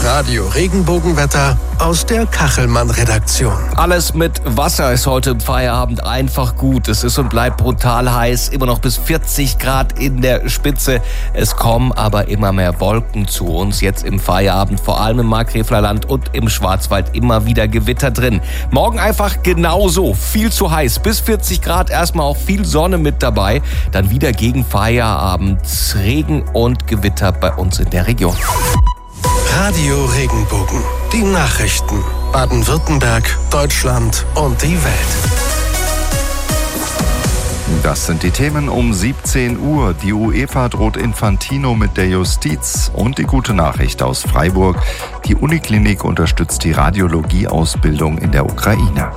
Das Radio-Regenbogenwetter aus der Kachelmann-Redaktion. Alles mit Wasser ist heute im Feierabend einfach gut. Es ist und bleibt brutal heiß, immer noch bis 40 Grad in der Spitze. Es kommen aber immer mehr Wolken zu uns jetzt im Feierabend, vor allem im Markgräflerland und im Schwarzwald immer wieder Gewitter drin. Morgen einfach genauso, viel zu heiß, bis 40 Grad, erstmal auch viel Sonne mit dabei. Dann wieder gegen Feierabend Regen und Gewitter bei uns in der Region. Radio Regenbogen, die Nachrichten. Baden-Württemberg, Deutschland und die Welt. Das sind die Themen um 17 Uhr. Die UEFA droht Infantino mit der Justiz. Und die gute Nachricht aus Freiburg. Die Uniklinik unterstützt die Radiologieausbildung in der Ukraine.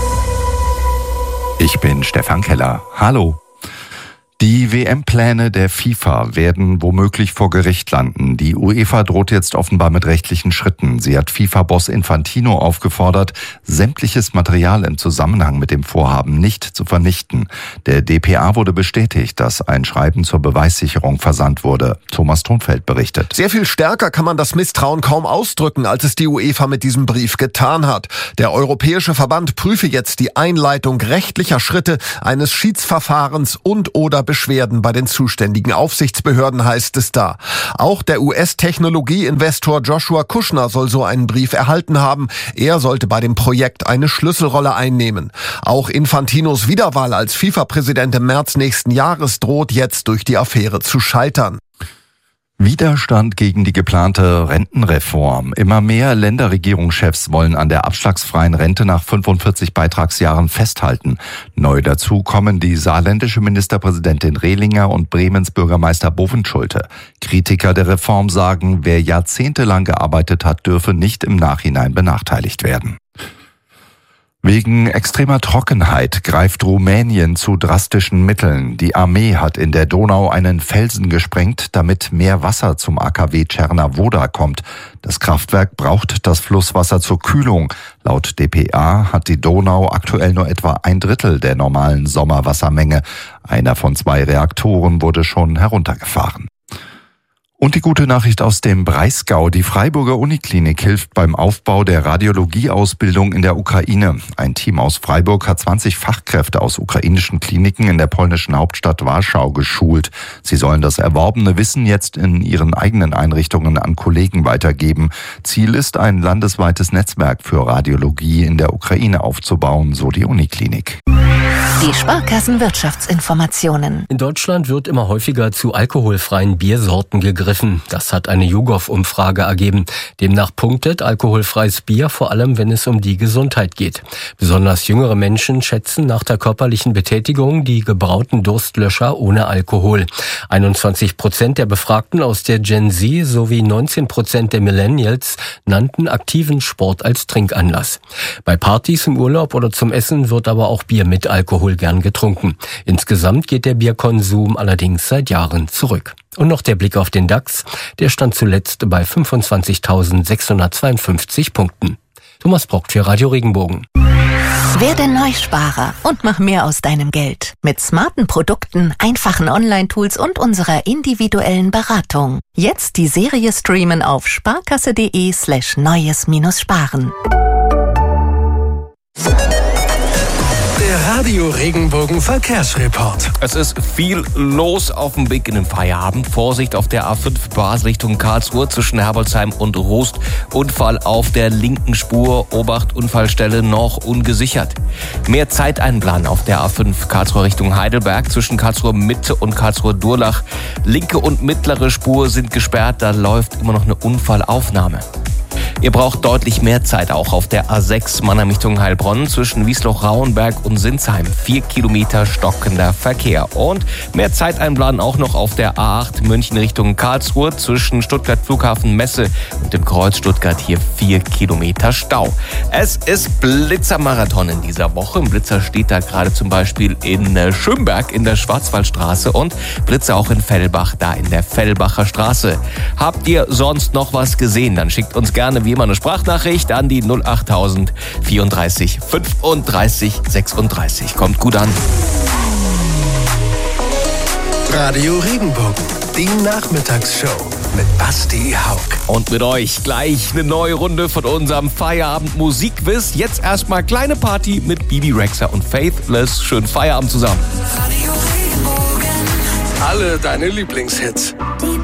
Ich bin Stefan Keller. Hallo. Die WM-Pläne der FIFA werden womöglich vor Gericht landen. Die UEFA droht jetzt offenbar mit rechtlichen Schritten. Sie hat FIFA-Boss Infantino aufgefordert, sämtliches Material im Zusammenhang mit dem Vorhaben nicht zu vernichten. Der dpa wurde bestätigt, dass ein Schreiben zur Beweissicherung versandt wurde. Thomas Thunfeld berichtet. Sehr viel stärker kann man das Misstrauen kaum ausdrücken, als es die UEFA mit diesem Brief getan hat. Der Europäische Verband prüfe jetzt die Einleitung rechtlicher Schritte eines Schiedsverfahrens und/oder Beschwerden bei den zuständigen Aufsichtsbehörden, heißt es da. Auch der US-Technologie-Investor Joshua Kushner soll so einen Brief erhalten haben. Er sollte bei dem Projekt eine Schlüsselrolle einnehmen. Auch Infantinos Wiederwahl als FIFA-Präsident im März nächsten Jahres droht jetzt durch die Affäre zu scheitern. Widerstand gegen die geplante Rentenreform. Immer mehr Länderregierungschefs wollen an der abschlagsfreien Rente nach 45 Beitragsjahren festhalten. Neu dazu kommen die saarländische Ministerpräsidentin Rehlinger und Bremens Bürgermeister Bovenschulte. Kritiker der Reform sagen, wer jahrzehntelang gearbeitet hat, dürfe nicht im Nachhinein benachteiligt werden. Wegen extremer Trockenheit greift Rumänien zu drastischen Mitteln. Die Armee hat in der Donau einen Felsen gesprengt, damit mehr Wasser zum AKW Czerna-Woda kommt. Das Kraftwerk braucht das Flusswasser zur Kühlung. Laut dpa hat die Donau aktuell nur etwa 1/3 der normalen Sommerwassermenge. Einer von 2 Reaktoren wurde schon heruntergefahren. Und die gute Nachricht aus dem Breisgau. Die Freiburger Uniklinik hilft beim Aufbau der Radiologieausbildung in der Ukraine. Ein Team aus Freiburg hat 20 Fachkräfte aus ukrainischen Kliniken in der polnischen Hauptstadt Warschau geschult. Sie sollen das erworbene Wissen jetzt in ihren eigenen Einrichtungen an Kollegen weitergeben. Ziel ist, ein landesweites Netzwerk für Radiologie in der Ukraine aufzubauen, so die Uniklinik. Die Sparkassenwirtschaftsinformationen. In Deutschland wird immer häufiger zu alkoholfreien Biersorten gegriffen. Das hat eine YouGov-Umfrage ergeben. Demnach punktet alkoholfreies Bier vor allem, wenn es um die Gesundheit geht. Besonders jüngere Menschen schätzen nach der körperlichen Betätigung die gebrauten Durstlöscher ohne Alkohol. 21% der Befragten aus der Gen Z sowie 19% der Millennials nannten aktiven Sport als Trinkanlass. Bei Partys im Urlaub oder zum Essen wird aber auch Bier mit Alkohol gern getrunken. Insgesamt geht der Bierkonsum allerdings seit Jahren zurück. Und noch der Blick auf den DAX. Der stand zuletzt bei 25.652 Punkten. Thomas Brock für Radio Regenbogen. Werde Neusparer und mach mehr aus deinem Geld. Mit smarten Produkten, einfachen Online-Tools und unserer individuellen Beratung. Jetzt die Serie streamen auf sparkasse.de/neues-sparen. Der Radio Regenbogen Verkehrsreport. Es ist viel los auf dem Weg in den Feierabend. Vorsicht auf der A5 Basel Richtung Karlsruhe zwischen Herbolzheim und Rust. Unfall auf der linken Spur. Obacht, Unfallstelle noch ungesichert. Mehr Zeit einplanen auf der A5 Karlsruhe Richtung Heidelberg zwischen Karlsruhe Mitte und Karlsruhe Durlach. Linke und mittlere Spur sind gesperrt. Da läuft immer noch eine Unfallaufnahme. Ihr braucht deutlich mehr Zeit auch auf der A6 Mannheim Richtung Heilbronn zwischen Wiesloch-Rauenberg und Sinsheim. 4 Kilometer stockender Verkehr. Und mehr Zeit einplanen auch noch auf der A8 München Richtung Karlsruhe zwischen Stuttgart Flughafen Messe und dem Kreuz Stuttgart. Hier 4 Kilometer Stau. Es ist Blitzermarathon in dieser Woche. Ein Blitzer steht da gerade zum Beispiel in Schönberg in der Schwarzwaldstraße und Blitzer auch in Fellbach, da in der Fellbacher Straße. Habt ihr sonst noch was gesehen? Dann schickt uns gerne wie immer eine Sprachnachricht an die 08000 34 35 36. Kommt gut an. Radio Regenbogen, die Nachmittagsshow. mit Basti Haug. Und mit euch gleich eine neue Runde von unserem Feierabend-Musikquiz. Jetzt erstmal kleine Party mit Bibi Rexha und Faithless. Schönen Feierabend zusammen. Alle deine Lieblingshits.